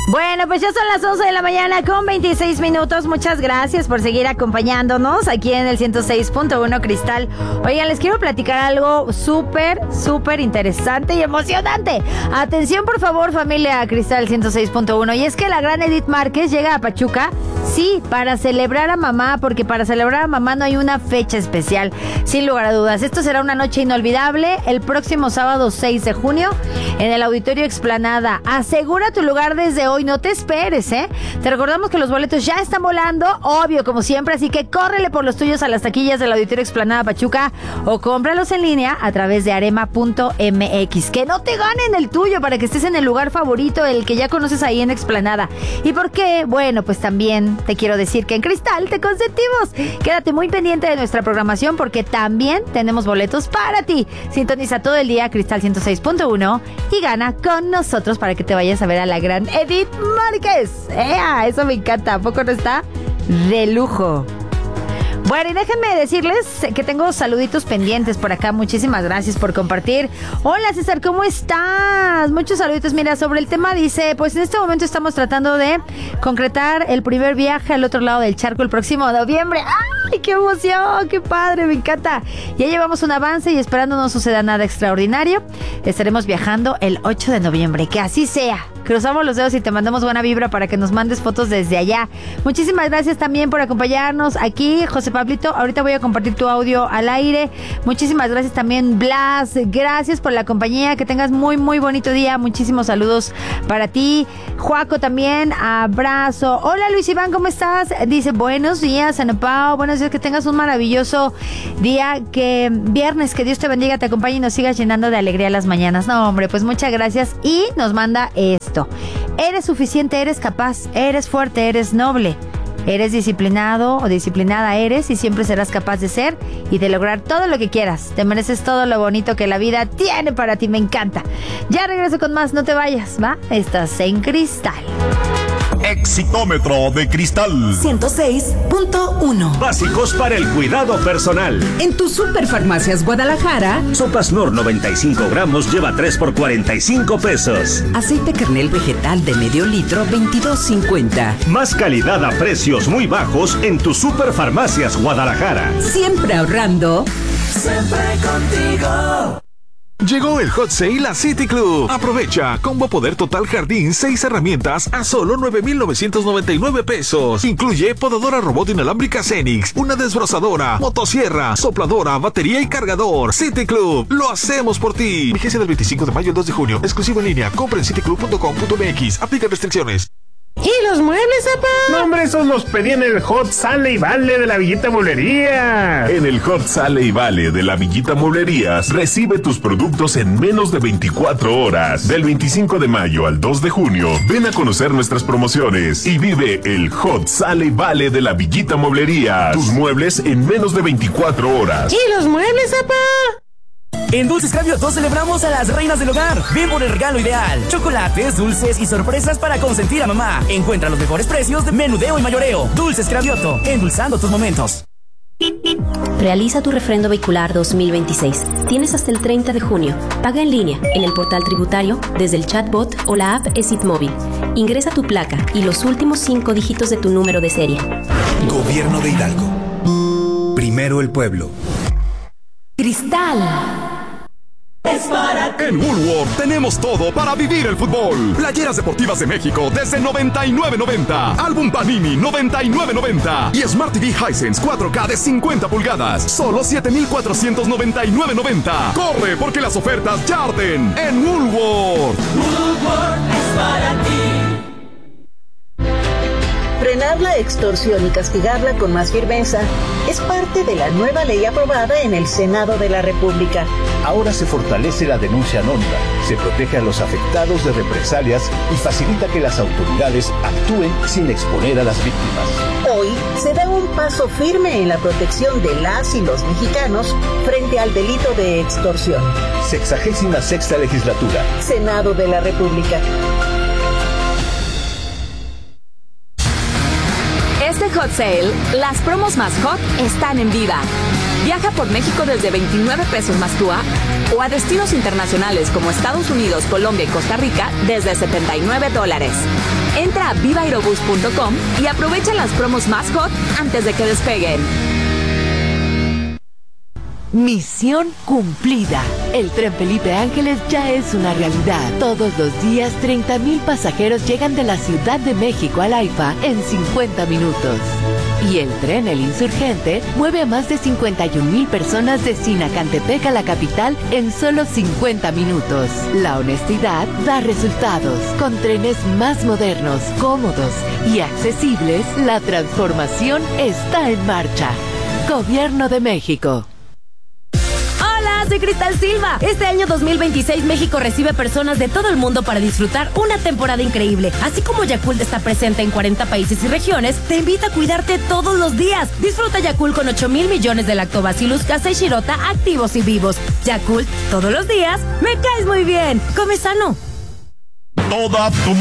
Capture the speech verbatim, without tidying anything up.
Bueno, pues ya son las once de la mañana con veintiséis minutos. Muchas gracias por seguir acompañándonos aquí en el ciento seis punto uno Cristal. Oigan, les quiero platicar algo súper, súper interesante y emocionante. Atención, por favor, familia Cristal ciento seis punto uno. Y es que la gran Edith Márquez llega a Pachuca, sí, para celebrar a mamá, porque para celebrar a mamá no hay una fecha especial, sin lugar a dudas. Esto será una noche inolvidable el próximo sábado seis de junio en el Auditorio Explanada. Asegura tu lugar desde hoy, no te esperes, ¿eh? Te recordamos que los boletos ya están volando, obvio, como siempre, así que córrele por los tuyos a las taquillas del Auditorio Explanada Pachuca o cómpralos en línea a través de arema punto m x. Que no te ganen el tuyo para que estés en el lugar favorito, el que ya conoces ahí en Explanada. ¿Y por qué? Bueno, pues también te quiero decir que en Cristal te consentimos. Quédate muy pendiente de nuestra programación porque también tenemos boletos para ti. Sintoniza todo el día Cristal ciento seis punto uno y gana con nosotros para que te vayas a ver a la gran Edith Márquez. ¡Ea! Eso me encanta. ¿A poco no está? De lujo. Bueno, y déjenme decirles que tengo saluditos pendientes por acá. Muchísimas gracias por compartir. Hola, César, ¿cómo estás? Muchos saluditos. Mira, sobre el tema dice, pues en este momento estamos tratando de concretar el primer viaje al otro lado del charco el próximo noviembre. ¡Ay, qué emoción! ¡Qué padre! Me encanta. Ya llevamos un avance y esperando no suceda nada extraordinario, estaremos viajando el ocho de noviembre. Que así sea. Cruzamos los dedos y te mandamos buena vibra para que nos mandes fotos desde allá. Muchísimas gracias también por acompañarnos aquí, José Pablito. Ahorita voy a compartir tu audio al aire. Muchísimas gracias también, Blas. Gracias por la compañía. Que tengas muy, muy bonito día. Muchísimos saludos para ti. Juaco también, abrazo. Hola, Luis Iván, ¿cómo estás? Dice, buenos días, Ana Pao. Buenos días, que tengas un maravilloso día. Que viernes, que Dios te bendiga, te acompañe y nos sigas llenando de alegría las mañanas. No, hombre, pues muchas gracias. Y nos manda esto. Eres suficiente, eres capaz, eres fuerte, eres noble, eres disciplinado o disciplinada eres y siempre serás capaz de ser y de lograr todo lo que quieras. Te mereces todo lo bonito que la vida tiene para ti, me encanta. Ya regreso con más, no te vayas, ¿va? Estás en Cristal. Exitómetro de Cristal ciento seis punto uno. Básicos para el cuidado personal. En tu Superfarmacias Guadalajara, Sopas Nor noventa y cinco gramos lleva tres por cuarenta y cinco pesos. aceite kernel vegetal de medio litro, veintidós cincuenta. Más calidad a precios muy bajos en tu Superfarmacias Guadalajara. Siempre ahorrando. Siempre contigo. Llegó el Hot Sale a City Club. Aprovecha Combo Poder Total Jardín, seis herramientas a solo nueve mil novecientos noventa y nueve pesos. Incluye podadora robot inalámbrica Cenix, una desbrozadora, motosierra, sopladora, batería y cargador. City Club, lo hacemos por ti. Vigencia del veinticinco de mayo al dos de junio. Exclusivo en línea. Compra en city club punto com punto m x. Aplica restricciones. ¿Y los muebles, papá? No, hombre, esos los pedí en el Hot Sale y Vale de la Villita Mueblería. En el Hot Sale y Vale de la Villita Mueblerías, recibe tus productos en menos de veinticuatro horas. Del veinticinco de mayo al dos de junio, ven a conocer nuestras promociones y vive el Hot Sale y Vale de la Villita Mueblerías. Tus muebles en menos de veinticuatro horas. ¿Y los muebles, papá? En Dulces Cravioto celebramos a las reinas del hogar. Ven por el regalo ideal. Chocolates, dulces y sorpresas para consentir a mamá. Encuentra los mejores precios de menudeo y mayoreo. Dulces Cravioto, endulzando tus momentos. Realiza tu refrendo vehicular dos mil veintiséis. Tienes hasta el treinta de junio. Paga en línea, en el portal tributario, desde el chatbot o la app ESIT Móvil. Ingresa tu placa y los últimos cinco dígitos de tu número de serie. Gobierno de Hidalgo. Primero el pueblo. Cristal. En Woolworth tenemos todo para vivir el fútbol. Playeras deportivas de México desde noventa y nueve noventa. Álbum Panini noventa y nueve noventa. Y Smart T V Hisense cuatro K de cincuenta pulgadas. Solo siete mil cuatrocientos noventa y nueve noventa. Corre porque las ofertas ya arden en Woolworth. Woolworth es para ti. Frenar la extorsión y castigarla con más firmeza es parte de la nueva ley aprobada en el Senado de la República. Ahora se fortalece la denuncia anónima, se protege a los afectados de represalias y facilita que las autoridades actúen sin exponer a las víctimas. Hoy se da un paso firme en la protección de las y los mexicanos frente al delito de extorsión. Sexagésima sexta legislatura. Senado de la República. Este Hot Sale, las promos más hot están en Viva. Viaja por México desde veintinueve pesos más tu app o a destinos internacionales como Estados Unidos, Colombia y Costa Rica desde setenta y nueve dólares. Entra a viva aerobús punto com y aprovecha las promos más hot antes de que despeguen. Misión cumplida. El tren Felipe Ángeles ya es una realidad. Todos los días, treinta mil pasajeros llegan de la Ciudad de México al AIFA en cincuenta minutos. Y el tren El Insurgente mueve a más de cincuenta y un mil personas de Sinacantepec a la capital en solo cincuenta minutos. La honestidad da resultados. Con trenes más modernos, cómodos y accesibles, la transformación está en marcha. Gobierno de México. Soy Cristal Silva. Este año dos mil veintiséis México recibe personas de todo el mundo para disfrutar una temporada increíble. Así como Yakult está presente en cuarenta países y regiones, te invita a cuidarte todos los días. Disfruta Yakult con ocho mil millones de lactobacillus casei shirota activos y vivos. Yakult, todos los días, me caes muy bien. Come sano. Toda tu